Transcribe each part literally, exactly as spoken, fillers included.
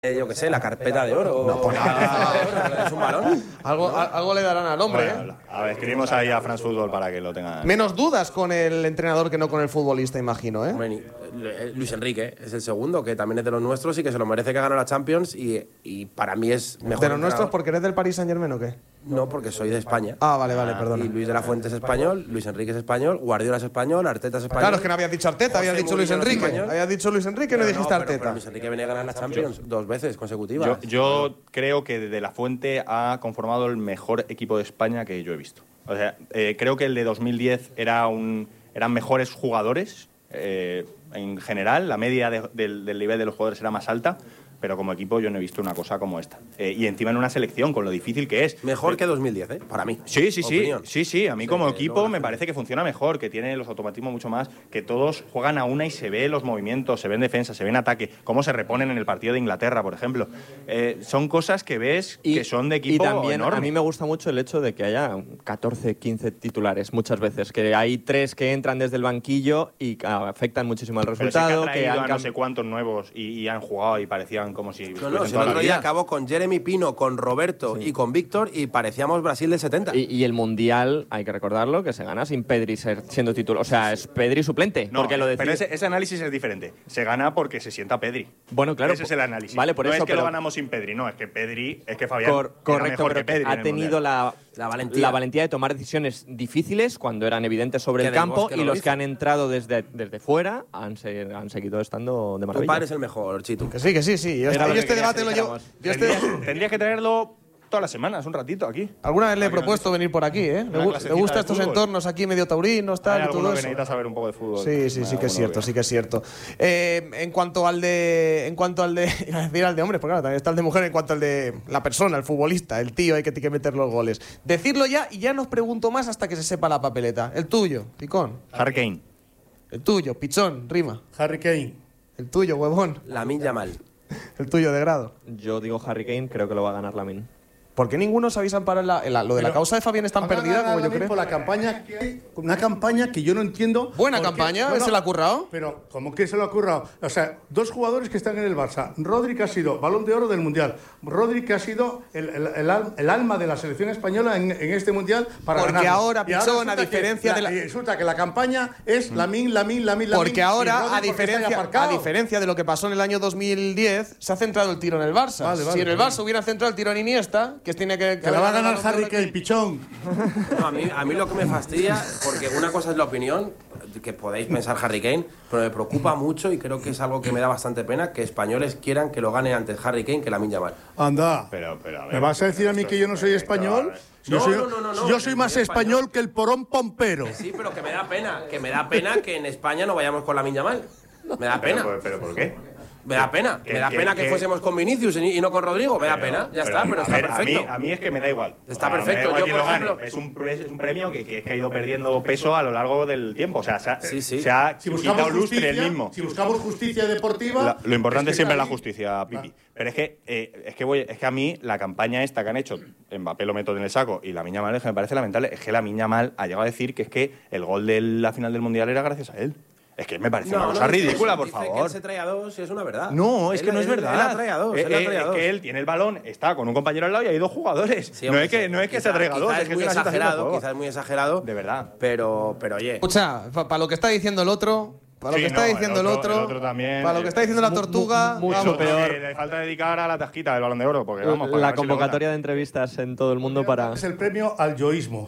Eh, yo qué sé, la carpeta de oro. No pone carpeta de oro, es un balón. Algo, a- algo le darán al hombre, Bueno, ¿eh? a ver, escribimos ahí a France Football para que lo tengan. Menos dudas con el entrenador que no con el futbolista, imagino, ¿eh? Hombre, ni- eh, Luis Enrique es el segundo, que también es de los nuestros y que se lo merece, que ganó la Champions. Y, y para mí es mejor. ¿De los nuestros entrenador. porque eres del Paris Saint-Germain o qué? No, porque soy de España. Ah, vale, vale, perdona. Y Luis de la Fuente es español, Luis Enrique es español, Guardiola es español, Arteta es español. Claro, es que no habías dicho Arteta, habías José dicho Luis Mourinho no es Enrique. español. Habías dicho Luis Enrique y no Pero dijiste pero- Arteta. Pero Luis Enrique venía a ganar la Champions dos veces consecutivas. Yo, yo creo que De La Fuente ha conformado el mejor equipo de España que yo he visto. O sea, eh, creo que el de dos mil diez era un, eran mejores jugadores. Eh, en general, la media de- del, del nivel de los jugadores era más alta, pero como equipo yo no he visto una cosa como esta. Eh, y encima en una selección, con lo difícil que es. Mejor que dos mil diez, ¿eh? Para mí. Sí, sí, sí. Opinión. Sí, sí. A mí Sí, como que equipo luego la me gente- parece que funciona mejor, que tiene los automatismos mucho más, que todos juegan a una y se ve los movimientos, se ve en defensa, se ve en ataque, cómo se reponen en el partido de Inglaterra, por ejemplo. Eh, son cosas que ves que son de equipo Y también enorme. a mí me gusta mucho el hecho de que haya catorce, quince titulares muchas veces, que hay tres que entran desde el banquillo y ah, afectan muchísimo al Pero sí resultado. que ha traído han a no cam- sé cuántos nuevos y, y han jugado y parecían como si No, no, fuesen si el toda la otro día vida. acabó con Jeremy Pino, con Roberto y con Víctor y parecíamos Brasil del setenta. Y, y el Mundial, hay que recordarlo, que se gana sin Pedri ser, siendo titular. O sea, es Pedri suplente. No, porque lo decía. pero ese, ese análisis es diferente. Se gana porque se sienta Pedri. Bueno, claro. Ese es el análisis. Vale, por no eso, es que pero- lo ganamos sin Pedri, no, es que Pedri, es que Fabián Cor- era correcto, mejor pero que Pedri en ha el tenido Mundial. la, La valentía. la valentía de tomar decisiones difíciles cuando eran evidentes sobre Que el Del campo Bosque no y lo los hizo. que han entrado desde, desde fuera han, se- han seguido estando de Tu maravilla. padre es el mejor, Chitu. Que sí, que sí, sí. Yo, Era este, lo yo que este quería debate que lo llevo. dijéramos. Yo este- Tendrías, tendrías que traerlo todas las semanas, un ratito aquí. alguna vez le he Aquí nos propuesto dice. venir por aquí, ¿eh? Le, Una gu- le clasecita gustan de estos fútbol. entornos aquí medio taurinos, Hay tal y alguno todo que eso. necesita saber un poco de fútbol. Sí, sí, Hay sí que es alguno cierto, sí que es cierto. Eh, en cuanto al de, en cuanto al de, iba a decir al de hombres, porque claro, también está el de mujer. En cuanto al de la persona, el futbolista, el tío, hay que, tiene que meter los goles. Decirlo ya y ya no os pregunto más hasta que se sepa la papeleta. El tuyo, Picón. Harry Kane. El tuyo, Pichón, rima. Harry Kane. El tuyo, huevón. Lamin Yamal. El tuyo de grado. Yo digo Harry Kane, creo que lo va a ganar Lamine. ¿Por qué ninguno os habéis amparado en la, en la- lo de la Pero- causa de Fabián es tan Van a perdida ganar como yo Lamine creo? por la campaña que hay, una campaña que yo no entiendo. Buena por qué- campaña, no, no, ¿se la ha currado? Pero, ¿cómo que se lo ha currado? O sea, dos jugadores que están en el Barça. Rodri, que ha sido Balón de Oro del Mundial. Rodri, que ha sido el, el- el al- el alma de la selección española en, en este Mundial para Porque ganarlo. ahora, Y Pichón, resulta a que diferencia la- de la- y resulta que la campaña es Lamine, Lamine, Lamine, Lamine. Porque y ahora, Rodri a porque está ahí diferencia, aparcado. a diferencia de lo que pasó en el año dos mil diez, se ha centrado el tiro en el Barça. Vale, vale, si en el vale. Barça hubiera centrado el tiro en Iniesta, que tiene que... Que la va a ganar Harry Kane, Pichón. No, a, mí, a mí lo que me fastidia, porque una cosa es la opinión, que podéis pensar Harry Kane, pero me preocupa mucho y creo que es algo que me da bastante pena, que españoles quieran que lo gane antes Harry Kane que Lamin Yamal. Anda. Pero, pero, a ver, ¿Me vas a decir a mí esto que es- yo no soy esto- español? a ver. Yo, No, soy, no, no, no, no, yo soy que más soy español, español que el porón pompero. Sí, pero que me da pena, que me da pena que en España no vayamos con Lamin Yamal. Me da pena. Pero, pero ¿por qué? Me da pena. Que- Me da que- pena que que- fuésemos con Vinicius y y no con Rodrigo. Me da pena. Ya está, pero a está ver, a mí, perfecto. a mí es que me da igual. Está O sea, me da perfecto. igual Yo, quién por lo gane. ejemplo- Es un, pre- es un premio que, que, que ha ido perdiendo peso a lo largo del tiempo. O sea, se ha, Sí, sí. se ha Si quitado buscamos, lustre justicia, el mismo. si buscamos justicia deportiva. La- lo importante es que siempre es la está ahí. justicia, Pipi. Pero es que, eh, es, que voy, es que a mí la campaña esta que han hecho, Mbappé lo meto en el saco y la Miña Mal, es que me parece lamentable. Es que la Miña Mal ha llegado a decir que es que el gol de la final del Mundial era gracias a él. Es que me parece una cosa dice ridícula, eso, por dice que favor. él se trae a dos y es una verdad. No, es Él- que no es él- verdad. Él la trae a dos. Eh, él la eh, trae a es dos. que él tiene el balón, está con un compañero al lado y hay dos jugadores. Sí, no hombre, es que, sí. no es que Quizá- se traiga dos, quizá es es que muy es una situación de exagerado, juego. quizás es muy exagerado. De verdad. Pero, pero oye. Escucha, para lo que está diciendo el otro, para lo Sí, que está no, el diciendo el otro- otro, el otro también, para lo que eh, está diciendo la mu- tortuga, mu- mucho vamos. peor. Que le falta dedicar a la tasquita del Balón de Oro, porque vamos, para la ver si lo convocatoria de gana. entrevistas en todo el mundo para... Es el premio al yoísmo.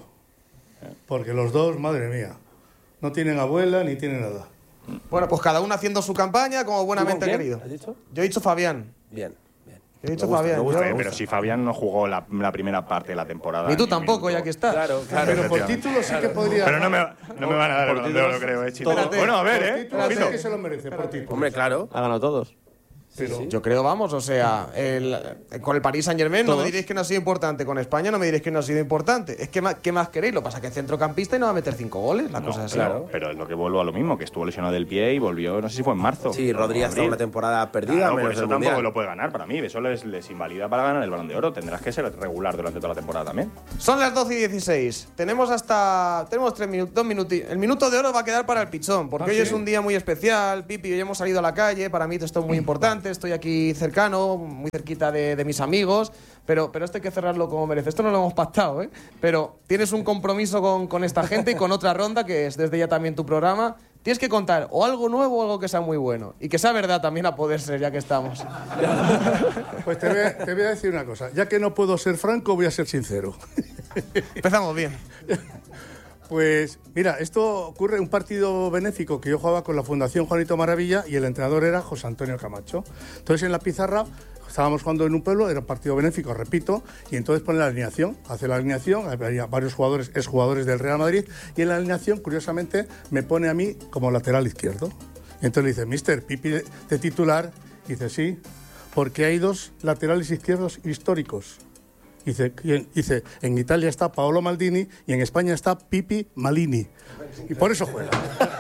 Porque los dos, madre mía, no tienen abuela ni tienen nada. Bueno, pues cada uno haciendo su campaña como buenamente ¿Tú con quién? querido. ¿Has dicho? Yo he dicho Fabián. Bien, bien. Yo he dicho Me gusta, Fabián. me gusta, yo- me Pero gusta. si Fabián no jugó la, la primera parte de la temporada. Ni tú ni tampoco, minuto. ya que está. Claro, claro. Pero por efectivamente. título sí que podría. Pero no me, no me van a dar el Balón de Oro, creo, eh, chicos. Espérate. Bueno, a ver, Por eh. título sí ojito. que se lo merece, por título. Hombre, claro. Ha ganado todos. Pero, Yo creo, vamos, o sea, el- con el Paris Saint-Germain no me Todos. diréis que no ha sido importante, con España no me diréis que no ha sido importante. Es que, ma- ¿qué más queréis? Lo que pasa es que es centrocampista y no va a meter cinco goles, la No, cosa es así. claro. Pero es lo que vuelvo a lo mismo, que estuvo lesionado del pie y volvió, no sé si fue en marzo. Sí, Rodríguez está Abril. una temporada perdida, Claro, por menos eso el tampoco Mundial. lo puede ganar para mí. Eso les, les invalida para ganar el Balón de Oro. Tendrás que ser regular durante toda la temporada también. Son las doce y dieciséis. Tenemos hasta. Tenemos tres minutos, dos minutos. El minuto de oro va a quedar para el Pichón, porque ¿Ah, hoy sí? es un día muy especial. Pipi, hoy hemos salido a la calle. Para mí esto es muy importante. importante, estoy aquí cercano, muy cerquita de, de mis amigos, pero, pero esto hay que cerrarlo como merece. Esto no lo hemos pactado, ¿eh? Pero tienes un compromiso con, con esta gente y con otra ronda, que es desde ya también tu programa. Tienes que contar o algo nuevo o algo que sea muy bueno. Y que sea verdad también a poder ser, ya que estamos. Pues te voy, a, te voy a decir una cosa. Ya que no puedo ser franco, voy a ser sincero. Empezamos bien. Pues mira, esto ocurre en un partido benéfico que yo jugaba con la Fundación Juanito Maravilla y el entrenador era José Antonio Camacho. Entonces en la pizarra estábamos jugando en un pueblo, era un partido benéfico, repito, y entonces pone la alineación, hace la alineación, había varios jugadores, exjugadores del Real Madrid, y en la alineación, curiosamente, me pone a mí como lateral izquierdo. Y entonces le dice, mister, Pipi de, de titular, y dice, sí, porque hay dos laterales izquierdos históricos. Dice, dice, en Italia está Paolo Maldini y en España está Pipi Malini. Y por eso juega.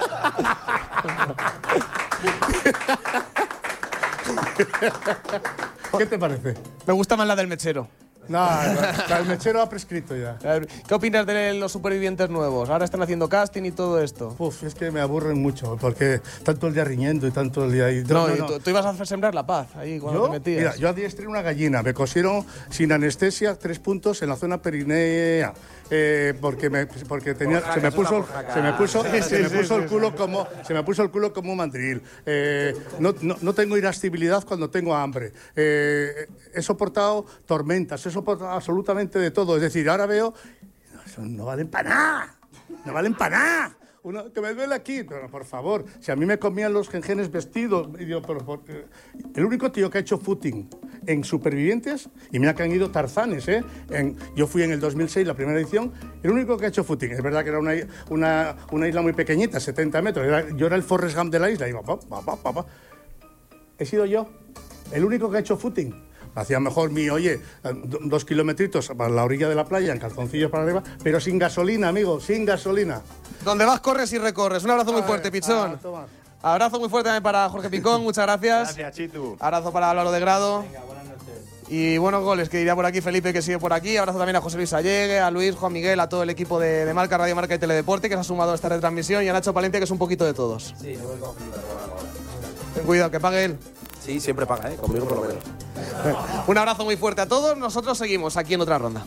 ¿Qué te parece? Me gusta más la del mechero. No, la, el mechero ha prescrito ya. ¿Qué opinas de los supervivientes nuevos? Ahora están haciendo casting y todo esto. Uf, es que me aburren mucho, porque tanto el día riñendo y tanto el día ahí... No, no, no. Tú, tú ibas a sembrar la paz ahí cuando ¿Yo? te metías. Mira, yo adiestré una gallina, me cosieron sin anestesia tres puntos en la zona perinea. Eh, porque me, porque tenía, se me puso, se me puso, se me puso el culo como, se me puso el culo como un mandril. Eh, no, no, no tengo irascibilidad cuando tengo hambre. Eh, he soportado tormentas, he soportado absolutamente de todo. Es decir, ahora veo, no, no valen para nada, no valen para nada. Uno, que me duele aquí, pero por favor, si a mí me comían los gengenes vestidos, y digo, pero, por, eh, el único tío que ha hecho footing en Supervivientes, y mira que han ido tarzanes, ¿eh? En, yo fui en el dos mil seis, la primera edición, el único que ha hecho footing, es verdad que era una, una, una isla muy pequeñita, setenta metros, era, yo era el Forrest Gump de la isla, y iba, pa, pa, pa, pa, pa. He sido yo, el único que ha hecho footing. Hacía mejor mi, oye, dos kilometritos para la orilla de la playa, en calzoncillos para arriba, pero sin gasolina, amigo, sin gasolina. Donde vas, corres y recorres. Un abrazo muy fuerte, Pichón. Ah, abrazo muy fuerte también para Jorge Picón, muchas gracias. Gracias, Chitu. Abrazo para Álvaro de Grado. Venga, buenas noches. Y buenos goles, que diría por aquí Felipe, que sigue por aquí. Abrazo también a José Luis Allegue, a Luis, Juan Miguel, a todo el equipo de, de Marca, Radio Marca y Teledeporte, que se ha sumado a esta retransmisión, y a Nacho Palencia, que es un poquito de todos. Sí, no voy con Ten cuidado, que pague él. Sí, siempre paga, ¿eh? Conmigo por lo menos. Un abrazo muy fuerte a todos. Nosotros seguimos aquí en otra ronda.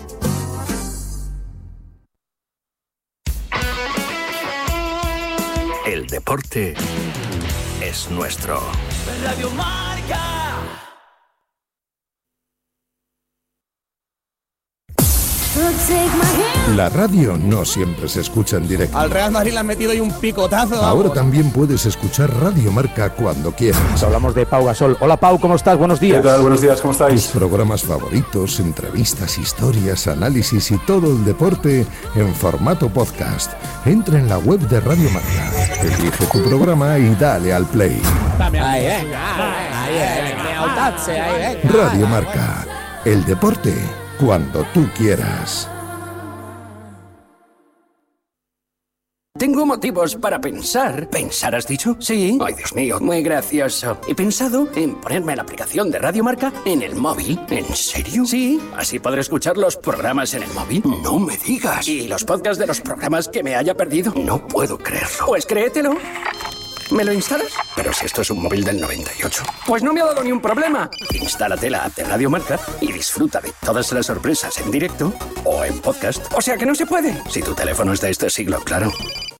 El deporte es nuestro. Radio Marca. La radio no siempre se escucha en directo. Al Real Madrid le han metido ahí un picotazo. Ahora vamos. también puedes escuchar Radio Marca cuando quieras. Hablamos de Pau Gasol. Hola Pau, ¿cómo estás? Buenos días. ¿Qué tal? Buenos días, ¿cómo estáis? Tus programas favoritos, entrevistas, historias, análisis y todo el deporte en formato podcast. Entra en la web de Radio Marca, elige tu programa y dale al play. Ahí, venga, ahí, venga. Radio Marca, el deporte cuando tú quieras. Tengo motivos para pensar. ¿Pensar has dicho? Sí. Ay, Dios mío, muy gracioso. He pensado en ponerme la aplicación de Radio Marca en el móvil. ¿En serio? Sí. Así podré escuchar los programas en el móvil. No me digas. Y los podcasts de los programas que me haya perdido. No puedo creerlo. Pues créetelo. ¿Me lo instalas? Pero si esto es un móvil del noventa y ocho. Pues no me ha dado ni un problema. Instálate la app de Radio Marca y disfruta de todas las sorpresas en directo o en podcast. O sea que no se puede. Si tu teléfono es de este siglo, claro.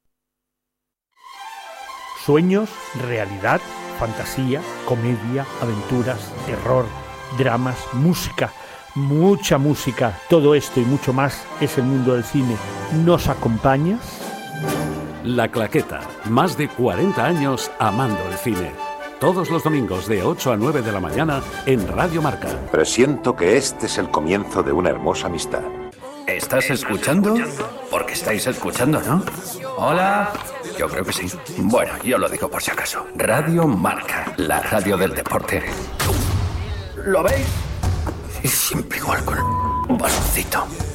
Sueños, realidad, fantasía, comedia, aventuras, terror, dramas, música, mucha música. Todo esto y mucho más es el mundo del cine. ¿Nos acompañas? La Claqueta, más de cuarenta años amando el cine. Todos los domingos de ocho a nueve de la mañana en Radio Marca. Presiento que este es el comienzo de una hermosa amistad. ¿Estás escuchando? Porque estáis escuchando, ¿no? Hola. Yo creo que sí. Bueno, yo lo digo por si acaso. Radio Marca, la radio del deporte. ¿Lo veis? Y siempre igual con un bastoncito.